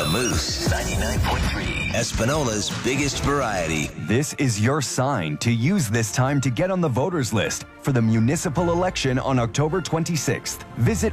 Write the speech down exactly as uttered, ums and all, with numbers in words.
Moose ninety-nine point three, Espinola's biggest variety. This is your sign to use this time to get on the voters list for the municipal election on October twenty-sixth. Visit